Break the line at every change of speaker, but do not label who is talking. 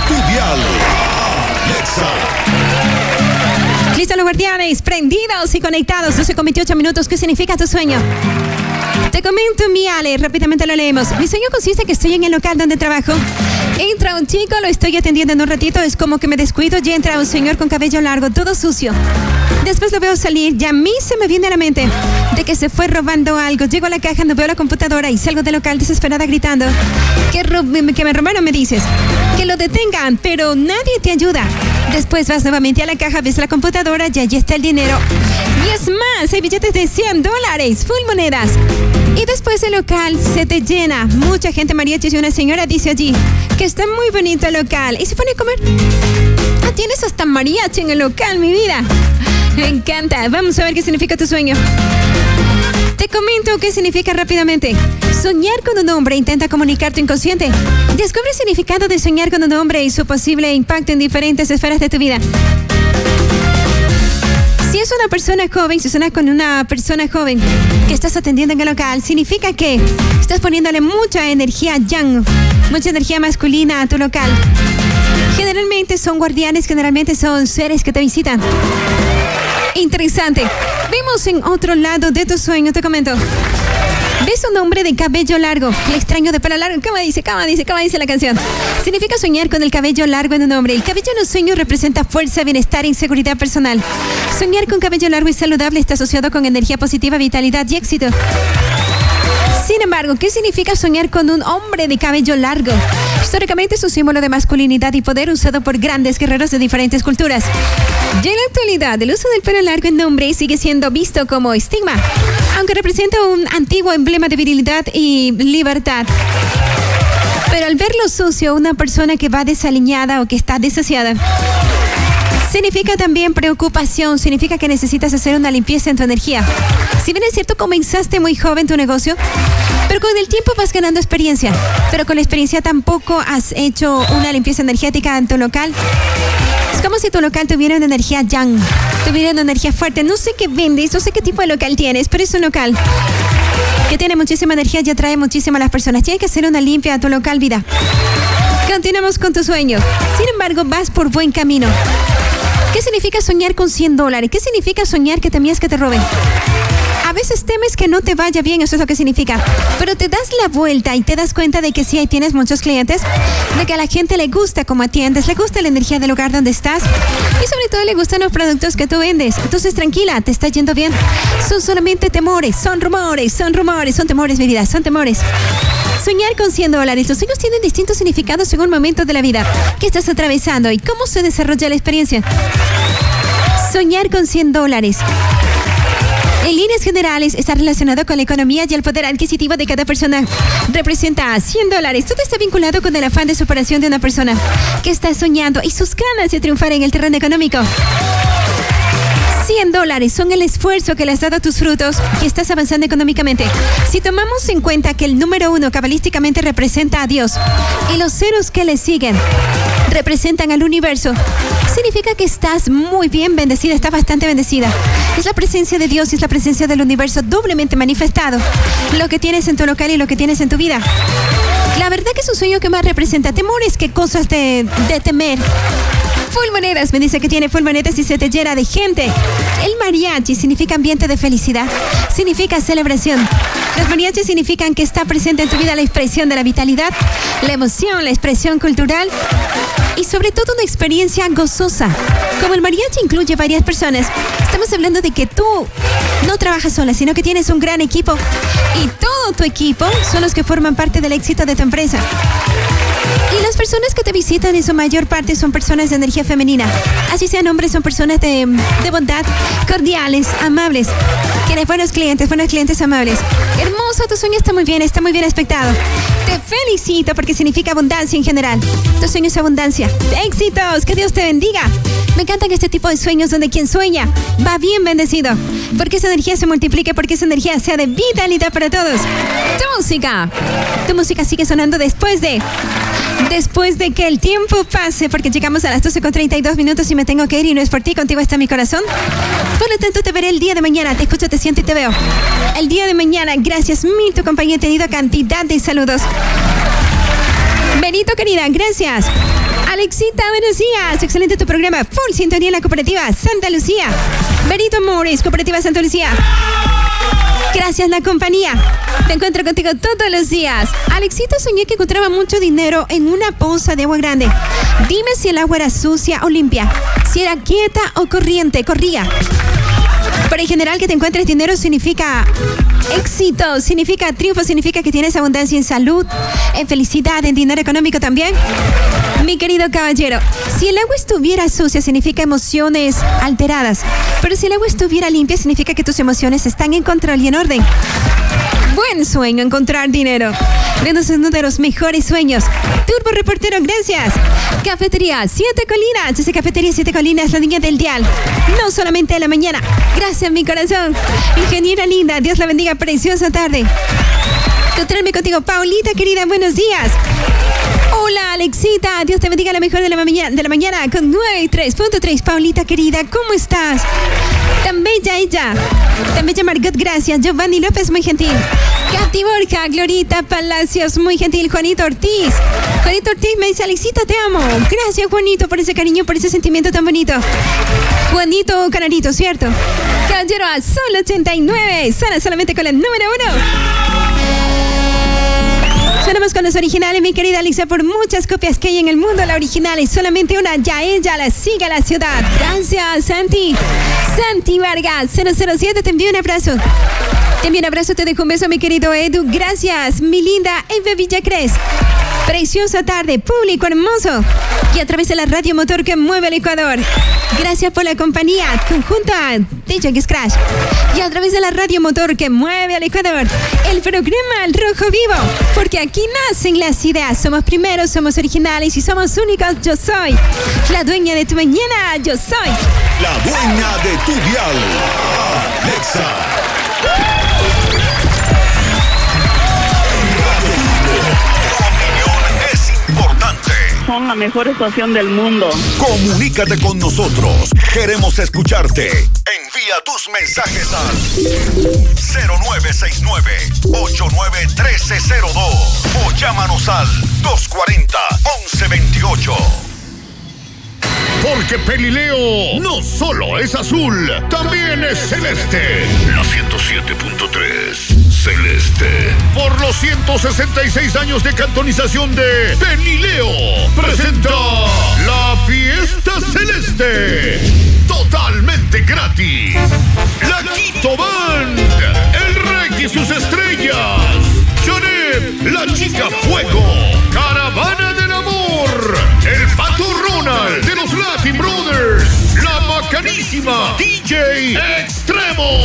tu dial. Alexa.
Listo, los guardianes, prendidos y conectados. 12:28 minutos. ¿Qué significa tu sueño? Te comento, mi Ale, rápidamente lo leemos. Mi sueño consiste en que estoy en el local donde trabajo. Entra un chico, lo estoy atendiendo en un ratito, es como que me descuido y entra un señor con cabello largo, todo sucio. Después lo veo salir y a mí se me viene a la mente de que se fue robando algo. Llego a la caja, no veo la computadora y salgo del local desesperada gritando que me robaron, me dices. Que lo detengan, pero nadie te ayuda. Después vas nuevamente a la caja, ves la computadora y allí está el dinero. Y es más, hay billetes de $100, full monedas. Y después el local se te llena. Mucha gente mariachi y una señora dice allí que está muy bonito el local. Y se pone a comer. Ah, tienes hasta mariachi en el local, mi vida. Me encanta. Vamos a ver qué significa tu sueño. Te comento qué significa rápidamente. Soñar con un hombre, intenta comunicar tu inconsciente. Descubre el significado de soñar con un hombre y su posible impacto en diferentes esferas de tu vida. Si es una persona joven, si suena con una persona joven que estás atendiendo en el local, significa que estás poniéndole mucha energía yang, mucha energía masculina a tu local. Generalmente son guardianes, generalmente son seres que te visitan. Interesante. Vemos en otro lado de tu sueño, te comento. ¿Ves un hombre de cabello largo? El extraño de pelo largo. ¿Cómo dice la canción? Significa soñar con el cabello largo en un hombre. El cabello en un sueño representa fuerza, bienestar e seguridad personal. Soñar con cabello largo y saludable está asociado con energía positiva, vitalidad y éxito. Sin embargo, ¿qué significa soñar con un hombre de cabello largo? Históricamente es un símbolo de masculinidad y poder usado por grandes guerreros de diferentes culturas. Y en la actualidad, el uso del pelo largo en hombre sigue siendo visto como estigma, aunque representa un antiguo emblema de virilidad y libertad. Pero al verlo sucio, una persona que va desaliñada o que está desasiada, significa también preocupación, significa que necesitas hacer una limpieza en tu energía. Si bien es cierto, comenzaste muy joven tu negocio, pero con el tiempo vas ganando experiencia. Pero con la experiencia tampoco has hecho una limpieza energética en tu local. Es como si tu local tuviera una energía yang, tuviera una energía fuerte. No sé qué vendes, no sé qué tipo de local tienes, pero es un local que tiene muchísima energía y atrae muchísimo a las personas. Tienes que hacer una limpia a tu local, vida. Continuamos con tu sueño. Sin embargo, vas por buen camino. ¿Qué significa soñar con $100? ¿Qué significa soñar que temías que te roben? A veces temes que no te vaya bien, eso es lo que significa. Pero te das la vuelta y te das cuenta de que sí, tienes muchos clientes, de que a la gente le gusta cómo atiendes, le gusta la energía del lugar donde estás y sobre todo le gustan los productos que tú vendes. Entonces, tranquila, te está yendo bien. Son solamente temores, son rumores, son temores, mi vida, son temores. Soñar con $100. Los sueños tienen distintos significados según el momento de la vida que estás atravesando y cómo se desarrolla la experiencia. Soñar con $100. En líneas generales, está relacionado con la economía y el poder adquisitivo de cada persona. Representa $100. Todo está vinculado con el afán de superación de una persona que está soñando y sus ganas de triunfar en el terreno económico. $100 son el esfuerzo que le has dado a tus frutos y estás avanzando económicamente. Si tomamos en cuenta que el número 1 cabalísticamente representa a Dios y los ceros que le siguen representan al universo, significa que estás muy bien bendecida, estás bastante bendecida. Es la presencia de Dios y es la presencia del universo doblemente manifestado. Lo que tienes en tu local y lo que tienes en tu vida. La verdad que es un sueño que más representa temores que cosas de temer. Full monedas, me dice que tiene full monedas y se te llena de gente. El mariachi significa ambiente de felicidad, significa celebración. Los mariachis significan que está presente en tu vida la expresión de la vitalidad, la emoción, la expresión cultural y sobre todo una experiencia gozosa. Como el mariachi incluye varias personas, estamos hablando de que tú no trabajas sola, sino que tienes un gran equipo y todo tu equipo son los que forman parte del éxito de tu empresa. Y las personas que te visitan en su mayor parte son personas de energía femenina. Así sean hombres, son personas de bondad, cordiales, amables. Tienes buenos clientes amables. Hermoso, tu sueño está muy bien expectado. Te felicito porque significa abundancia en general. Tu sueño es abundancia. ¡Éxitos! ¡Que Dios te bendiga! Me encantan este tipo de sueños donde quien sueña va bien bendecido. Porque esa energía se multiplique, porque esa energía sea de vitalidad para todos. Tu música sigue sonando después de que el tiempo pase, porque llegamos a las 12:32 y me tengo que ir y no es por ti, contigo está mi corazón. Por lo tanto, te veré el día de mañana. Te escucho, te siento y te veo. El día de mañana, gracias mil, tu compañía ha tenido cantidad de saludos. Benito Oh, querida, gracias. Alexita, buenos días. Excelente tu programa. Full sintonía en la cooperativa Santa Lucía. Benito Mores, cooperativa Santa Lucía. Gracias la compañía. Me encuentro contigo todos los días. Alexita, soñé que encontraba mucho dinero en una poza de agua grande. Dime si el agua era sucia o limpia. Si era quieta o corriente. Corría. Pero en general que te encuentres dinero significa éxito, significa triunfo, significa que tienes abundancia en salud, en felicidad, en dinero económico también. Mi querido caballero, si el agua estuviera sucia significa emociones alteradas, pero si el agua estuviera limpia significa que tus emociones están en control y en orden. Buen sueño encontrar dinero. Es uno de los mejores sueños. Turbo Reportero, gracias. Cafetería 7 Colinas. Esa Cafetería 7 Colinas, la niña del dial. No solamente de la mañana. Gracias, mi corazón. Ingeniera linda, Dios la bendiga. Preciosa tarde. Encontrarme contigo, Paulita, querida, buenos días. Hola, Alexita. Dios te bendiga, la mejor de la mañana con 93.3. Paulita, querida, ¿cómo estás? Tan bella ella. Tan bella Margot, gracias. Giovanni López, muy gentil. Katy Borja, Glorita Palacios, muy gentil. Juanito Ortiz. Juanito Ortiz me dice, Alexita, te amo. Gracias, Juanito, por ese cariño, por ese sentimiento tan bonito. Juanito Canarito, ¿cierto? Caballero a Sol 89. Suena solamente con la número 1. Sonamos con los originales, mi querida Alexa, por muchas copias que hay en el mundo. La original es solamente una, ya ella la sigue a la ciudad. Gracias, Santi. Santi Vargas, 007, te envío un abrazo. Te envío un abrazo, te dejo un beso, mi querido Edu. Gracias, mi linda Eve Villacres. Preciosa tarde, público hermoso. Y a través de la radio motor que mueve el Ecuador. Gracias por la compañía, conjunto a DJ Scratch. Y a través de la radio motor que mueve al Ecuador. El programa El Rojo Vivo. Porque aquí nacen las ideas. Somos primeros, somos originales y somos únicos. Yo soy la dueña de tu mañana. Yo soy
la dueña de tu dial. Alexa.
Son la mejor estación del mundo.
Comunícate con nosotros. Queremos escucharte. Envía tus mensajes al 0969-891302 o llámanos al 240-1128. Porque Pelileo no solo es azul, también es celeste. La 107.3 Celeste. Por los 166 años de cantonización de Pelileo, presenta la Fiesta Celeste. Totalmente gratis. La Quito Band, el Rey y sus estrellas, Janet, la Chica Fuego, Caravana del Amor, el Pato Ronald de los Latin Brothers, la bacanísima DJ Extremo.